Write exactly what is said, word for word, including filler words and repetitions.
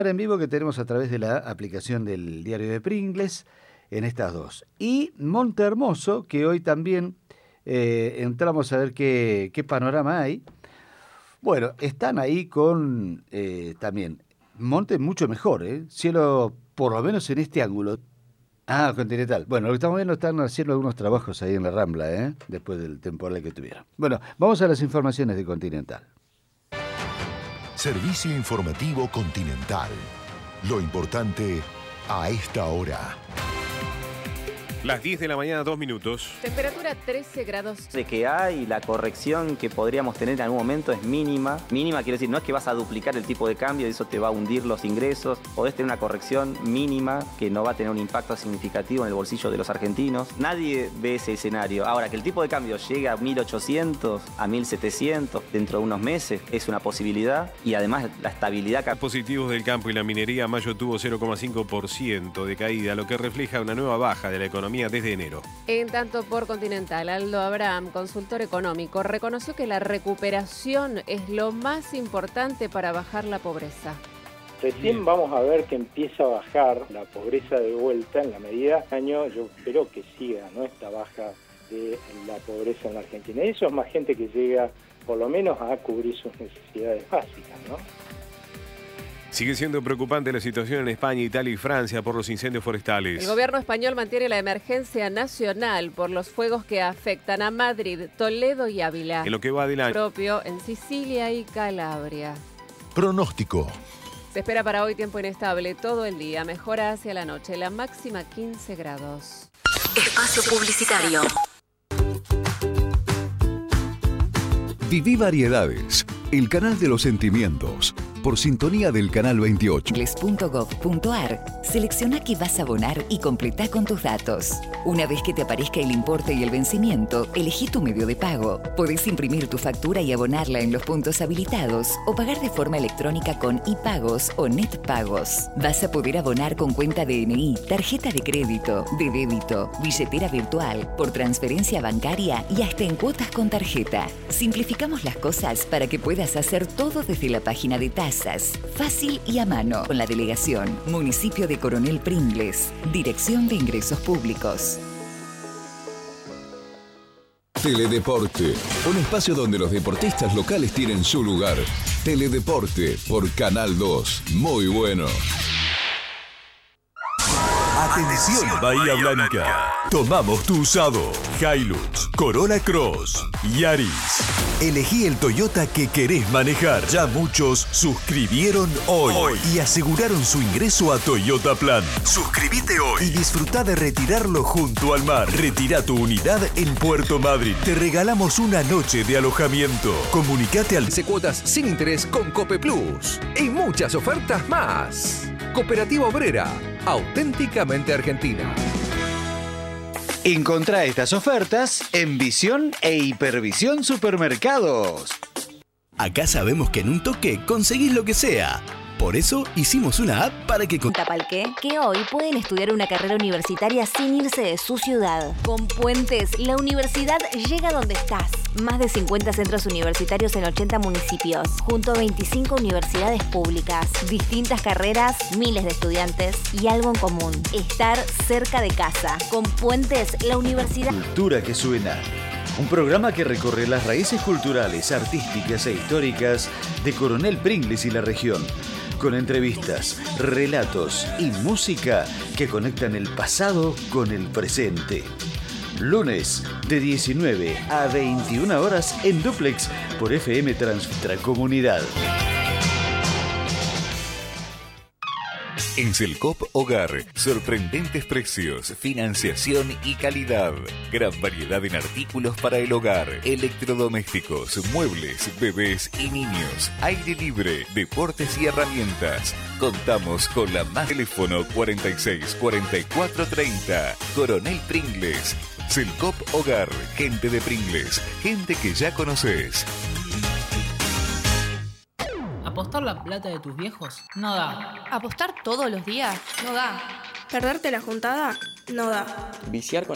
En vivo que tenemos a través de la aplicación del diario de Pringles en estas dos. Y Monte Hermoso, que hoy también eh, entramos a ver qué, qué panorama hay. Bueno, están ahí con eh, también Monte mucho mejor, ¿eh? Cielo por lo menos en este ángulo. Ah, Continental. Bueno, lo que estamos viendo, están haciendo algunos trabajos ahí en la Rambla, ¿eh? Después del temporal que tuvieron. Bueno, vamos a las informaciones de Continental. Servicio informativo Continental. Lo importante a esta hora. Las diez de la mañana, dos minutos. Temperatura trece grados. De que hay, la corrección que podríamos tener en algún momento es mínima. Mínima quiere decir, no es que vas a duplicar el tipo de cambio y eso te va a hundir los ingresos. Podés tener una corrección mínima que no va a tener un impacto significativo en el bolsillo de los argentinos. Nadie ve ese escenario. Ahora, que el tipo de cambio llegue a mil ochocientos, a mil setecientos dentro de unos meses, es una posibilidad. Y además la estabilidad... Los positivos del campo y la minería, mayo tuvo cero coma cinco por ciento de caída, lo que refleja una nueva baja de la economía desde enero. En tanto, por Continental, Aldo Abraham, consultor económico, reconoció que la recuperación es lo más importante para bajar la pobreza. Recién vamos a ver que empieza a bajar la pobreza de vuelta en la medida del año. Yo espero que siga, ¿no?, esta baja de la pobreza en la Argentina. Y eso es más gente que llega por lo menos a cubrir sus necesidades básicas, ¿no? Sigue siendo preocupante la situación en España, Italia y Francia por los incendios forestales. El gobierno español mantiene la emergencia nacional por los fuegos que afectan a Madrid, Toledo y Ávila. En lo que va del año. Propio en Sicilia y Calabria. Pronóstico. Se espera para hoy tiempo inestable todo el día. Mejora hacia la noche. La máxima quince grados. Espacio publicitario. Viví Variedades, el canal de los sentimientos, por sintonía del canal veintiocho. Pringles punto gov punto ar. Selecciona qué vas a abonar y completá con tus datos. Una vez que te aparezca el importe y el vencimiento, elegí tu medio de pago. Podés imprimir tu factura y abonarla en los puntos habilitados o pagar de forma electrónica con iPagos o NetPagos. Vas a poder abonar con cuenta D N I, tarjeta de crédito, de débito, billetera virtual, por transferencia bancaria y hasta en cuotas con tarjeta. Simplificamos las cosas para que puedas hacer todo desde la página de tasas, fácil y a mano, con la delegación Municipio de Coronel Pringles, Dirección de Ingresos Públicos. Teledeporte, un espacio donde los deportistas locales tienen su lugar. Teledeporte por Canal dos, muy bueno. Atención Bahía Blanca. Tomamos tu usado. Hilux, Corolla Cross, Yaris. Elegí el Toyota que querés manejar. Ya muchos suscribieron hoy, hoy y aseguraron su ingreso a Toyota Plan. Suscríbete hoy y disfruta de retirarlo junto al mar. Retira tu unidad en Puerto Madryn. Te regalamos una noche de alojamiento. Comunicate al cuotas sin interés con Cope Plus y muchas ofertas más. Cooperativa Obrera, auténticamente argentina. Encontrá estas ofertas en Visión e Hipervisión Supermercados. Acá sabemos que en un toque conseguís lo que sea. Por eso hicimos una app para que... Tapalqué, que hoy pueden estudiar una carrera universitaria sin irse de su ciudad. Con Puentes, la universidad llega donde estás. Más de cincuenta centros universitarios en ochenta municipios, junto a veinticinco universidades públicas, distintas carreras, miles de estudiantes y algo en común: estar cerca de casa. Con Puentes, la universidad... Cultura que suena. Un programa que recorre las raíces culturales, artísticas e históricas de Coronel Pringles y la región, con entrevistas, relatos y música que conectan el pasado con el presente. Lunes de diecinueve a veintiuna horas en Duplex por F M Transcomunidad. En Selcop Hogar, sorprendentes precios, financiación y calidad. Gran variedad en artículos para el hogar, electrodomésticos, muebles, bebés y niños, aire libre, deportes y herramientas. Contamos con la más teléfono cuarenta y seis, cuarenta y cuatro, treinta. Coronel Pringles. Selcop Hogar, gente de Pringles, gente que ya conoces. ¿Apostar la plata de tus viejos? No da. ¿Apostar todos los días? No da. ¿Perderte la juntada? No da. Viciar con